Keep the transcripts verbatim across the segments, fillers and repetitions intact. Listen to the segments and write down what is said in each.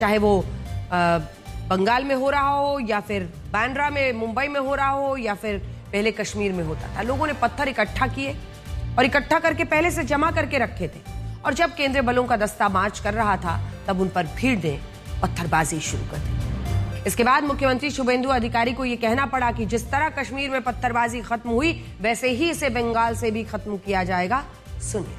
चाहे वो आ, बंगाल में हो रहा हो या फिर बांद्रा में, मुंबई में हो रहा हो या फिर पहले कश्मीर में होता था। लोगों ने पत्थर इकट्ठा किए और इकट्ठा करके पहले से जमा करके रखे थे, और जब केंद्रीय बलों का दस्ता मार्च कर रहा था तब उन पर भीड़ ने पत्थरबाजी शुरू कर दी। इसके बाद मुख्यमंत्री शुभेंदु अधिकारी को यह कहना पड़ा कि जिस तरह कश्मीर में पत्थरबाजी खत्म हुई वैसे ही इसे बंगाल से भी खत्म किया जाएगा। सुनिए।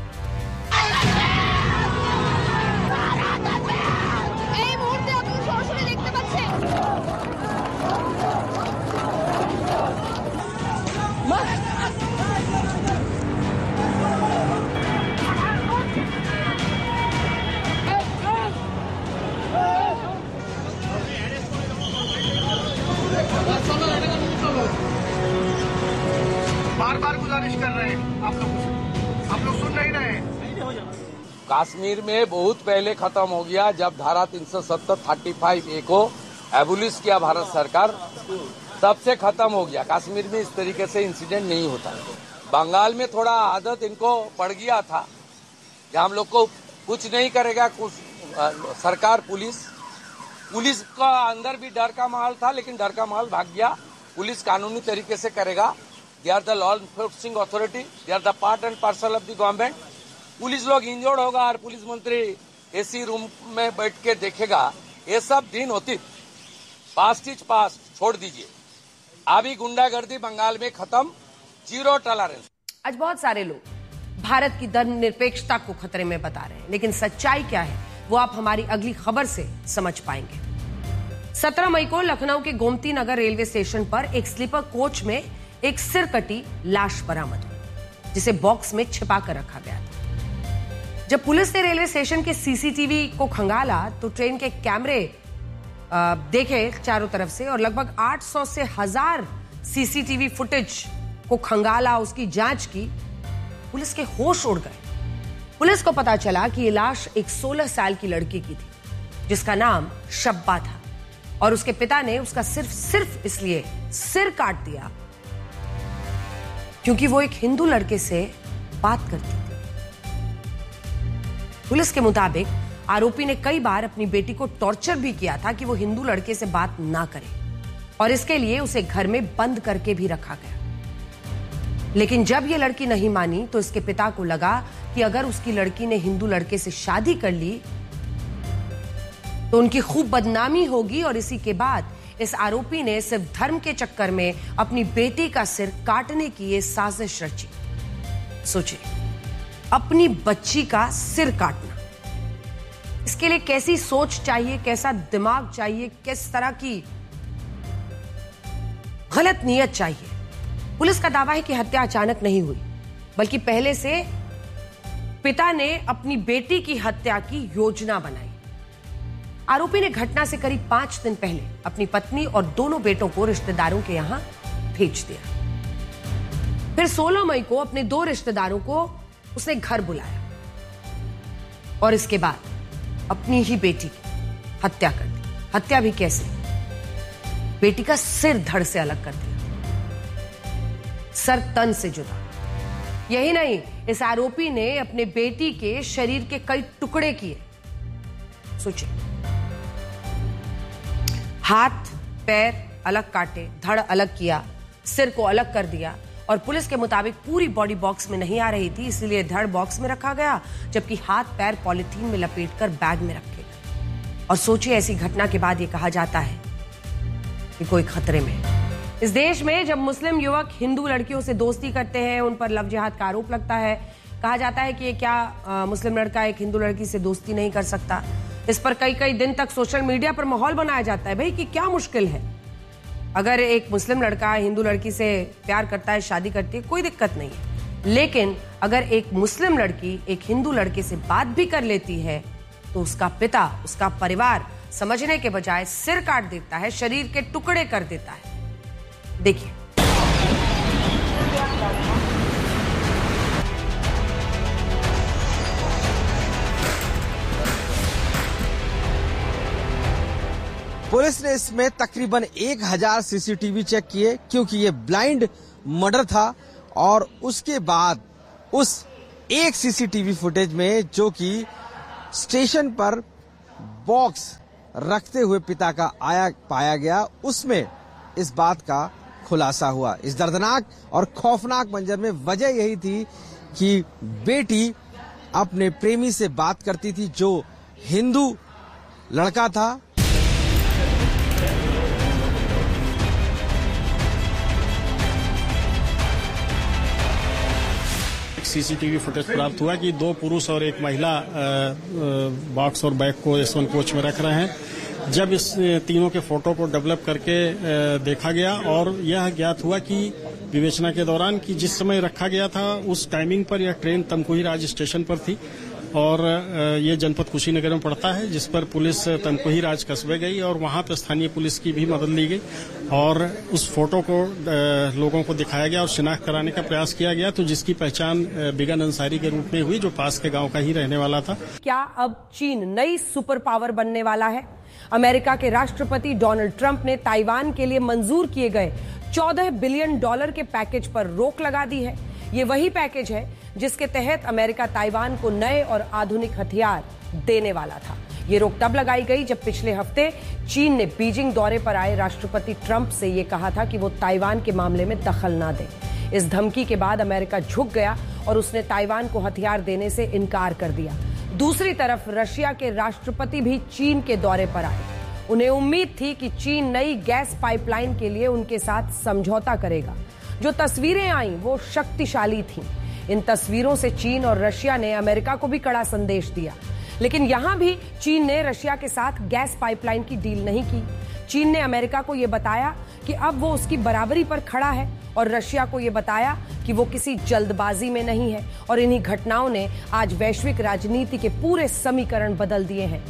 बार बार गुजारिश कर रहे हैं आप लोग आप लोग सुन नहीं रहे। कश्मीर में बहुत पहले खत्म हो गया, जब धारा तीन सौ सत्तर थर्टी फाइव ए को एबोलिश किया भारत सरकार, तब से खत्म हो गया। कश्मीर में इस तरीके से इंसिडेंट नहीं होता। बंगाल में थोड़ा आदत इनको पड़ गया था कि हम लोग को कुछ नहीं करेगा कुछ सरकार, पुलिस पुलिस का अंदर भी डर का माहौल था, लेकिन डर का माहौल भाग गया। पुलिस कानूनी तरीके से करेगा। They are the law enforcing authority, they are the part and parcel of the government. Police लोग इंजर्ड होगा और पुलिस मंत्री एसी रूम में बैठ के देखेगा। ये सब दिन होती, पास्ट इज पास्ट, छोड़ दीजिए। अभी गुंडागर्दी बंगाल में खत्म, जीरो टॉलरेंस। आज बहुत सारे लोग भारत की धर्मनिरपेक्षता को खतरे में बता रहे हैं, लेकिन सच्चाई क्या है वो आप हमारी अगली खबर से समझ पाएंगे। सत्रह मई को लखनऊ के गोमती नगर रेलवे स्टेशन पर एक स्लीपर कोच में एक सिर कटी लाश बरामद हुई, जिसे बॉक्स में छिपा कर रखा गया था। जब पुलिस ने रेलवे स्टेशन के सीसीटीवी को खंगाला तो ट्रेन के कैमरे देखे चारों तरफ से, और लगभग आठ सौ से हजार सीसीटीवी फुटेज को खंगाला, उसकी जांच की। पुलिस के होश उड़ गए। पुलिस को पता चला कि ये लाश एक सोलह साल की लड़की की थी, जिसका नाम शब्बा था, और उसके पिता ने उसका सिर्फ सिर्फ इसलिए सिर काट दिया क्योंकि वो एक हिंदू लड़के से बात करती थी। पुलिस के मुताबिक आरोपी ने कई बार अपनी बेटी को टॉर्चर भी किया था कि वो हिंदू लड़के से बात ना करे, और इसके लिए उसे घर में बंद करके भी रखा गया। लेकिन जब ये लड़की नहीं मानी तो इसके पिता को लगा कि अगर उसकी लड़की ने हिंदू लड़के से शादी कर ली तो उनकी खूब बदनामी होगी, और इसी के बाद इस आरोपी ने सिर्फ धर्म के चक्कर में अपनी बेटी का सिर काटने की ये साजिश रची। सोचिए, अपनी बच्ची का सिर काटना, इसके लिए कैसी सोच चाहिए, कैसा दिमाग चाहिए, किस तरह की गलत नीयत चाहिए। पुलिस का दावा है कि हत्या अचानक नहीं हुई, बल्कि पहले से पिता ने अपनी बेटी की हत्या की योजना बनाई। आरोपी ने घटना से करीब पांच दिन पहले अपनी पत्नी और दोनों बेटों को रिश्तेदारों के यहां भेज दिया। फिर सोलह मई को अपने दो रिश्तेदारों को उसने घर बुलाया, और इसके बाद अपनी ही बेटी की हत्या कर दी। हत्या भी कैसे? बेटी का सिर धड़ से अलग कर दिया, सर तन से जुदा। यही नहीं, इस आरोपी ने अपने बेटी के शरीर के कई टुकड़े किए। सोचिए, हाथ पैर अलग काटे, धड़ अलग किया, सिर को अलग कर दिया, और पुलिस के मुताबिक पूरी बॉडी बॉक्स में नहीं आ रही थी, इसलिए धड़ बॉक्स में रखा गया, जबकि हाथ पैर पॉलिथीन में लपेटकर बैग में रखे गए। और सोचिए, ऐसी घटना के बाद ये कहा जाता है कि कोई खतरे में। इस देश में जब मुस्लिम युवक हिंदू लड़कियों से दोस्ती करते हैं, उन पर लव जिहाद का आरोप लगता है, कहा जाता है कि ये क्या आ, मुस्लिम लड़का एक हिंदू लड़की से दोस्ती नहीं कर सकता। इस पर कई कई दिन तक सोशल मीडिया पर माहौल बनाया जाता है, भाई कि क्या मुश्किल है, अगर एक मुस्लिम लड़का हिंदू लड़की से प्यार करता है, शादी करती है, कोई दिक्कत नहीं है। लेकिन अगर एक मुस्लिम लड़की एक हिंदू लड़के से बात भी कर लेती है तो उसका पिता, उसका परिवार समझने के बजाय सिर काट देता है, शरीर के टुकड़े कर देता है। देखिए, पुलिस ने इसमें तकरीबन एक हजार सीसीटीवी चेक किए, क्योंकि ये ब्लाइंड मर्डर था। और उसके बाद उस एक सीसीटीवी फुटेज में, जो कि स्टेशन पर बॉक्स रखते हुए पिता का आया पाया गया, उसमें इस बात का खुलासा हुआ। इस दर्दनाक और खौफनाक मंजर में वजह यही थी कि बेटी अपने प्रेमी से बात करती थी जो हिंदू लड़का था। सीसीटीवी फुटेज प्राप्त हुआ कि दो पुरुष और एक महिला बॉक्स और बैग को एस वन कोच में रख रहे हैं। जब इस तीनों के फोटो को डेवलप करके देखा गया और यह ज्ञात हुआ कि विवेचना के दौरान कि जिस समय रखा गया था उस टाइमिंग पर यह ट्रेन तमकुही राज स्टेशन पर थी और ये जनपद कुशीनगर में पड़ता है, जिस पर पुलिस तमकुही राज कस्बे गई और वहां पर स्थानीय पुलिस की भी मदद ली गई और उस फोटो को लोगों को दिखाया गया और शिनाख्त कराने का प्रयास किया गया, तो जिसकी पहचान बिगन अंसारी के रूप में हुई जो पास के गांव का ही रहने वाला था। क्या अब चीन नई सुपर पावर बनने वाला है? अमेरिका के राष्ट्रपति डोनाल्ड ट्रंप ने ताइवान के लिए मंजूर किए गए चौदह बिलियन डॉलर के पैकेज पर रोक लगा दी है। ये वही पैकेज है जिसके तहत अमेरिका ताइवान को नए और आधुनिक हथियार देने वाला था। ये रोक तब लगाई गई जब पिछले हफ्ते चीन ने बीजिंग दौरे पर आए राष्ट्रपति ट्रंप से ये कहा था कि वो ताइवान के मामले में दखल ना दे। इस धमकी के बाद अमेरिका झुक गया और उसने ताइवान को हथियार देने से इनकार कर दिया। दूसरी तरफ रशिया के राष्ट्रपति भी चीन के दौरे पर आए। उन्हें उम्मीद थी कि चीन नई गैस पाइपलाइन के लिए उनके साथ समझौता करेगा। जो तस्वीरें आईं वो शक्तिशाली थीं। इन तस्वीरों से चीन और रशिया ने अमेरिका को भी कड़ा संदेश दिया, लेकिन यहां भी चीन ने रशिया के साथ गैस पाइपलाइन की डील नहीं की। चीन ने अमेरिका को यह बताया कि अब वो उसकी बराबरी पर खड़ा है और रशिया को यह बताया कि वो किसी जल्दबाजी में नहीं है। और इन्हीं घटनाओं ने आज वैश्विक राजनीति के पूरे समीकरण बदल दिए हैं।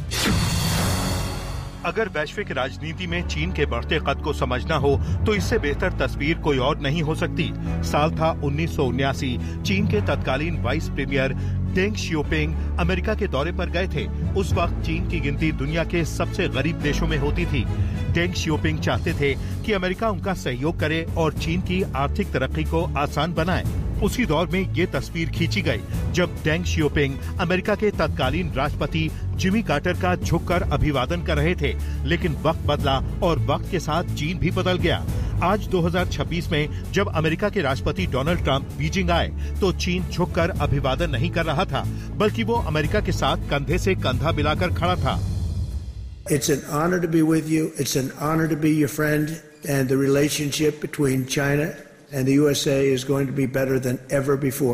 अगर वैश्विक राजनीति में चीन के बढ़ते कद को समझना हो तो इससे बेहतर तस्वीर कोई और नहीं हो सकती। साल था उन्नीस सौ उन्यासी। चीन के तत्कालीन वाइस प्रीमियर डेंग शियोपिंग अमेरिका के दौरे पर गए थे। उस वक्त चीन की गिनती दुनिया के सबसे गरीब देशों में होती थी। डेंग शियोपिंग चाहते थे कि अमेरिका उनका सहयोग करे और चीन की आर्थिक तरक्की को आसान बनाए। उसी दौर में ये तस्वीर खींची गई जब डेंग शियोपिंग अमेरिका के तत्कालीन राष्ट्रपति जिमी कार्टर का झुककर अभिवादन कर रहे थे। लेकिन वक्त बदला और वक्त के साथ चीन भी बदल गया। आज दो हज़ार छब्बीस में जब अमेरिका के राष्ट्रपति डोनाल्ड ट्रंप बीजिंग आए तो चीन झुककर अभिवादन नहीं कर रहा था, बल्कि वो अमेरिका के साथ कंधे से कंधा मिलाकर खड़ा था। It's an honor to be with you. It's an honor to be your friend, and the relationship between China and the U S A is going to be better than ever before.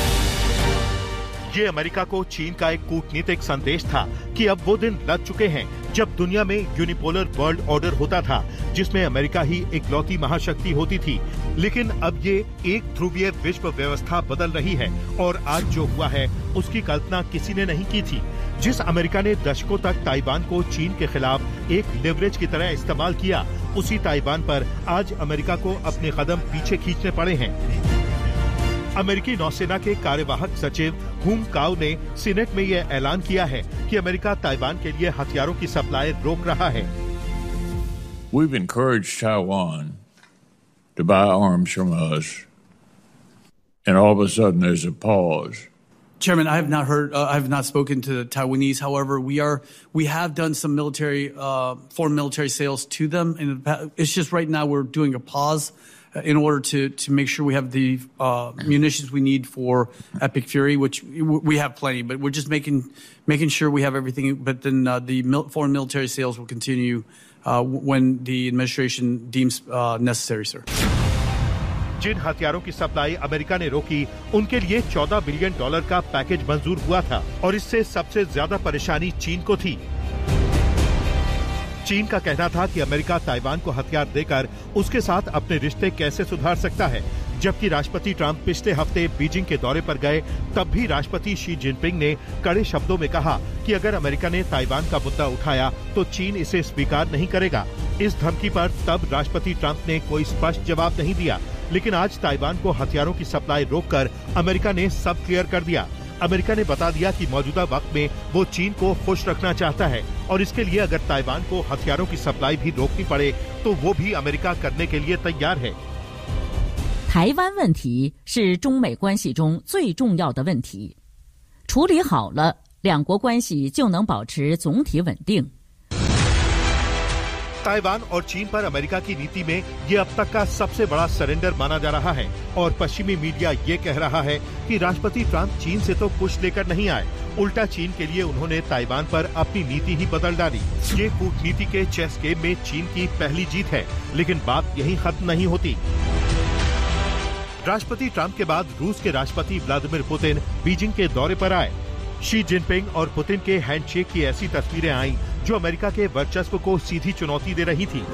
ये America को चीन का एक कूटनीतिक संदेश था कि अब वो दिन लग चुके हैं जब दुनिया में यूनिपोलर वर्ल्ड ऑर्डर होता था, जिसमें अमेरिका ही इकलौती महाशक्ति होती थी। लेकिन अब ये एक ध्रुवीय विश्व व्यवस्था बदल रही है और आज जो हुआ है उसकी कल्पना किसी ने नहीं की थी। जिस अमेरिका ने दशकों तक ताइवान को चीन के खिलाफ एक लिवरेज की तरह इस्तेमाल किया, उसी ताइवान पर आज अमेरिका को अपने कदम पीछे खींचने पड़े हैं। अमेरिकी नौसेना के कार्यवाहक सचिव हुंग काओ ने सीनेट में यह ऐलान किया है कि अमेरिका ताइवान के लिए हथियारों की सप्लाई रोक रहा है। We've encouraged Taiwan to buy arms from us, and all of a sudden there's a pause. Chairman, I have not heard, uh, I have not spoken to the Taiwanese. However, we are, we have done some military, uh, foreign military sales to them. And it's just right now we're doing a pause in order to, to make sure we have the, uh, munitions we need for Epic Fury, which we have plenty, but we're just making, making sure we have everything. But then, uh, the mil- foreign military sales will continue, uh, when the administration deems, uh, necessary, sir. जिन हथियारों की supply America ने रोकी, उनके लिए चौदह billion dollar का package मंजूर हुआ था और इससे सबसे ज्यादा परेशानी चीन को थी। चीन का कहना था कि अमेरिका ताइवान को हथियार देकर उसके साथ अपने रिश्ते कैसे सुधार सकता है। जबकि राष्ट्रपति ट्रंप पिछले हफ्ते बीजिंग के दौरे पर गए, तब भी राष्ट्रपति शी जिनपिंग ने कड़े शब्दों में कहा कि अगर अमेरिका ने ताइवान का मुद्दा उठाया तो चीन इसे स्वीकार नहीं करेगा। इस धमकी पर तब राष्ट्रपति ट्रंप ने कोई स्पष्ट जवाब नहीं दिया, लेकिन आज ताइवान को हथियारों की सप्लाई रोककर अमेरिका ने सब क्लियर कर दिया। अमेरिका ने बता दिया कि मौजूदा वक्त में वो चीन को खुश रखना चाहता है और इसके लिए अगर ताइवान को हथियारों की सप्लाई भी रोकनी पड़े तो वो भी अमेरिका करने के लिए तैयार है। 台湾问题是中美关系中最重要的问题，处理好了， 两国关系就能保持总体稳定。 ताइवान और चीन पर अमेरिका की नीति में ये अब तक का सबसे बड़ा सरेंडर माना जा रहा है और पश्चिमी मीडिया ये कह रहा है कि राष्ट्रपति ट्रंप चीन से तो कुछ लेकर नहीं आए, उल्टा चीन के लिए उन्होंने ताइवान पर अपनी नीति ही बदल डाली। ये कूटनीति के चेस गेम में चीन की पहली जीत है, लेकिन बात यहीं खत्म नहीं होती। राष्ट्रपति ट्रंप के बाद रूस के राष्ट्रपति व्लादिमीर पुतिन बीजिंग के दौरे पर आए। शी जिनपिंग और पुतिन के हैंडशेक की ऐसी तस्वीरें आईं जो अमेरिका के वर्चस्व को सीधी चुनौती दे रही थी।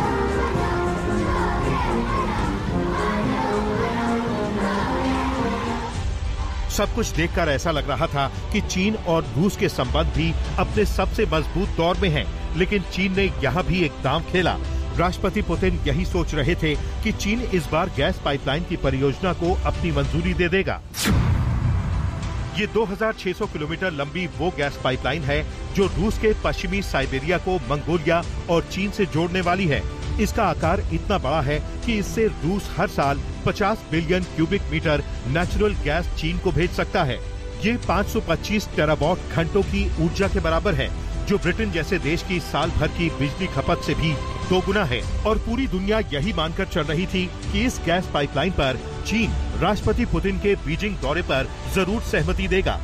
सब कुछ देखकर ऐसा लग रहा था कि चीन और रूस के संबंध भी अपने सबसे मजबूत दौर में हैं, लेकिन चीन ने यहाँ भी एक दांव खेला। राष्ट्रपति पुतिन यही सोच रहे थे कि चीन इस बार गैस पाइपलाइन की परियोजना को अपनी मंजूरी दे देगा। ये दो हज़ार छह सौ किलोमीटर लंबी वो गैस पाइपलाइन है जो रूस के पश्चिमी साइबेरिया को मंगोलिया और चीन से जोड़ने वाली है। इसका आकार इतना बड़ा है कि इससे रूस हर साल पचास billion cubic metre natural gas चीन को भेज सकता है। ये पाँच सौ पच्चीस टेरावाट घंटों की ऊर्जा के बराबर है, जो ब्रिटेन जैसे देश की साल भर की बिजली खपत से भी दो गुना है। और पूरी दुनिया यही मानकर चल रही थी कि इस गैस पाइपलाइन पर चीन राष्ट्रपति पुतिन के बीजिंग दौरे पर जरूर सहमति देगा।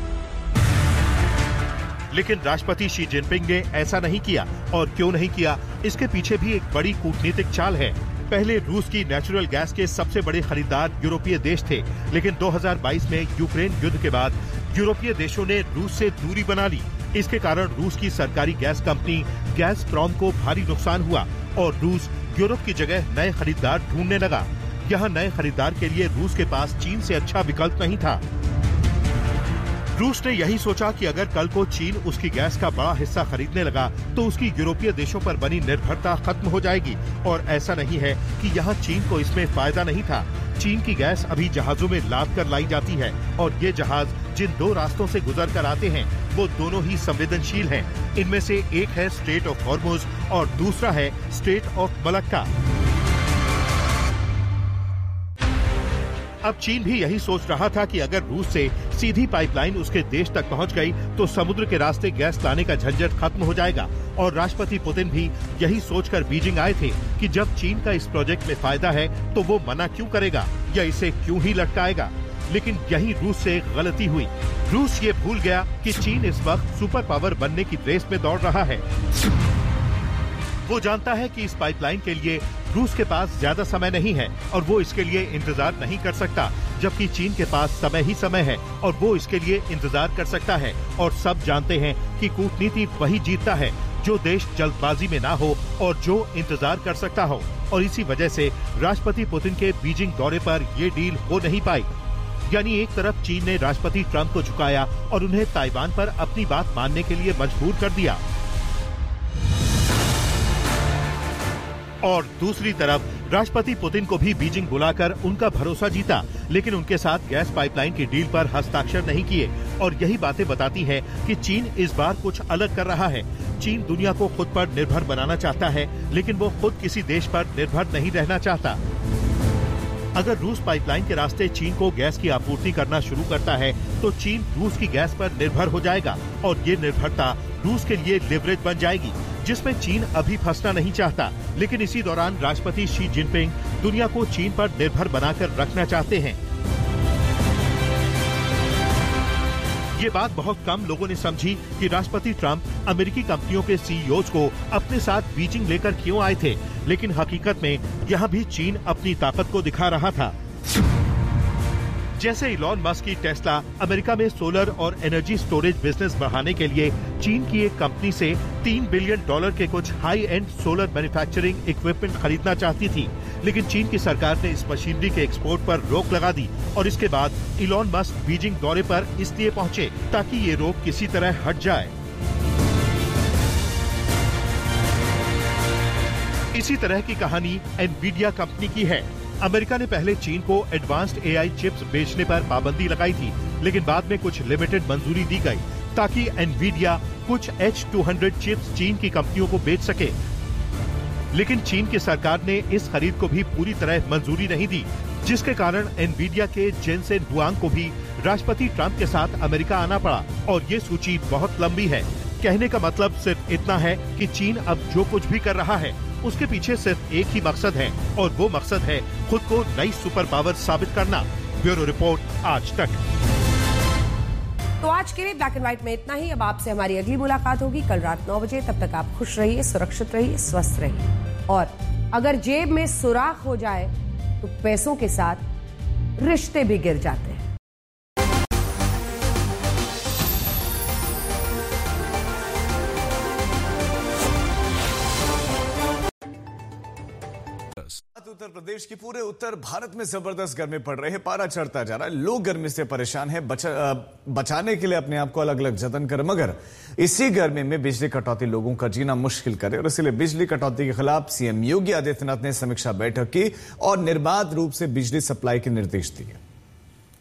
लेकिन राष्ट्रपति शी जिनपिंग ने ऐसा नहीं किया, और क्यों नहीं किया, इसके पीछे भी एक बड़ी कूटनीतिक चाल है। पहले रूस की नेचुरल गैस के सबसे बड़े खरीदार यूरोपीय देश थे, लेकिन दो हज़ार बाईस में यूक्रेन युद्ध के बाद यूरोपीय देशों ने रूस से दूरी बना ली। इसके कारण रूस की सरकारी गैस कंपनी गैसप्रॉम को भारी नुकसान हुआ और रूस यूरोप की जगह नए खरीदार ढूंढने लगा। यहाँ नए खरीदार के लिए रूस के पास चीन से अच्छा विकल्प नहीं था। रूस ने यही सोचा कि अगर कल को चीन उसकी गैस का बड़ा हिस्सा खरीदने लगा तो उसकी यूरोपीय देशों पर बनी निर्भरता खत्म हो जाएगी। और ऐसा नहीं है कि यहाँ चीन को इसमें फायदा नहीं था। चीन की गैस अभी जहाजों में लाद कर लाई जाती है और ये जहाज जिन दो रास्तों से गुजर कर आते हैं वो दोनों ही संवेदनशील हैं। इनमें से एक है स्ट्रेट ऑफ हॉर्मुज और दूसरा है स्ट्रेट ऑफ मलक्का। अब चीन भी यही सोच रहा था कि अगर रूस से सीधी पाइपलाइन उसके देश तक पहुंच गई तो समुद्र के रास्ते गैस लाने का झंझट खत्म हो जाएगा। और राष्ट्रपति पुतिन भी यही सोचकर बीजिंग आए थे कि जब चीन का इस प्रोजेक्ट में फायदा है तो वो मना क्यों करेगा या इसे क्यों ही लटकाएगा। लेकिन यही रूस से गलती हुई। रूस ये भूल गया कि चीन इस वक्त सुपर पावर बनने की रेस में दौड़ रहा है। वो जानता है कि इस पाइपलाइन के लिए रूस के पास ज्यादा समय नहीं है और वो इसके लिए इंतजार नहीं कर सकता, जबकि चीन के पास समय ही समय है और वो इसके लिए इंतजार कर सकता है। और सब जानते हैं कि कूटनीति वही जीतता है जो देश जल्दबाजी में ना हो और जो इंतजार कर सकता हो। और इसी वजह से राष्ट्रपति पुतिन के बीजिंग दौरे पर ये डील हो नहीं पाई। यानी एक तरफ चीन ने राष्ट्रपति ट्रंप को झुकाया और उन्हें ताइवान पर अपनी बात मानने के लिए मजबूर कर दिया, और दूसरी तरफ राष्ट्रपति पुतिन को भी बीजिंग बुलाकर उनका भरोसा जीता, लेकिन उनके साथ गैस पाइपलाइन की डील पर हस्ताक्षर नहीं किए। और यही बातें बताती हैं कि चीन इस बार कुछ अलग कर रहा है। चीन दुनिया को खुद पर निर्भर बनाना चाहता है, लेकिन वो खुद किसी देश पर निर्भर नहीं रहना चाहता। अगर रूस पाइपलाइन के रास्ते चीन को गैस की आपूर्ति करना शुरू करता है तो चीन रूस की गैस पर निर्भर हो जाएगा और ये निर्भरता रूस के लिए लेवरेज बन जाएगी, जिसमें चीन अभी फंसना नहीं चाहता। लेकिन इसी दौरान राष्ट्रपति शी जिनपिंग दुनिया को चीन पर निर्भर बनाकर रखना चाहते हैं। ये बात बहुत कम लोगों ने समझी कि राष्ट्रपति ट्रंप अमेरिकी कंपनियों के सीईओज को अपने साथ बीजिंग लेकर क्यों आए थे, लेकिन हकीकत में यहाँ भी चीन अपनी ताकत को दिखा रहा था। जैसे इलॉन मस्क की टेस्ला अमेरिका में सोलर और एनर्जी स्टोरेज बिजनेस बढ़ाने के लिए चीन की एक कंपनी से तीन बिलियन डॉलर के कुछ high and solar manufacturing equipment खरीदना चाहती थी, लेकिन चीन की सरकार ने इस मशीनरी के एक्सपोर्ट पर रोक लगा दी। और इसके बाद इलॉन मस्क बीजिंग दौरे पर इसलिए पहुंचे ताकि ये रोक किसी तरह हट जाए। इसी तरह की कहानी एनवीडिया कंपनी की है। अमेरिका ने पहले चीन को एडवांस्ड एआई चिप्स बेचने पर पाबंदी लगाई थी, लेकिन बाद में कुछ लिमिटेड मंजूरी दी गई ताकि एनवीडिया कुछ एच टू हंड्रेड चिप्स चीन की कंपनियों को बेच सके। लेकिन चीन की सरकार ने इस खरीद को भी पूरी तरह मंजूरी नहीं दी, जिसके कारण एनवीडिया के जेनसेन हुआंग को भी राष्ट्रपति ट्रंप के साथ अमेरिका आना पड़ा और ये सूची बहुत लंबी है। कहने का मतलब सिर्फ इतना है कि चीन अब जो कुछ भी कर रहा है उसके पीछे सिर्फ एक ही मकसद है और वो मकसद है खुद को नई सुपर पावर साबित करना। ब्यूरो रिपोर्ट आज तक। तो आज के लिए ब्लैक एंड व्हाइट में इतना ही। अब आपसे हमारी अगली मुलाकात होगी कल रात नौ बजे। तब तक आप खुश रहिए, सुरक्षित रहिए, स्वस्थ रहिए और अगर जेब में सुराख हो जाए तो पैसों के साथ रिश्ते भी गिर जाते हैं। उत्तर प्रदेश की पूरे उत्तर भारत में जबरदस्त गर्मी पड़ रही है। पारा चढ़ता जा रहा है। लोग गर्मी से परेशान है। बचा, बचाने के लिए अपने आप को अलग अलग जतन कर, मगर इसी गर्मी में बिजली कटौती लोगों का जीना मुश्किल करे और इसलिए बिजली कटौती के खिलाफ सीएम योगी आदित्यनाथ ने समीक्षा बैठक की और निर्बाध रूप से बिजली सप्लाई के निर्देश दिए।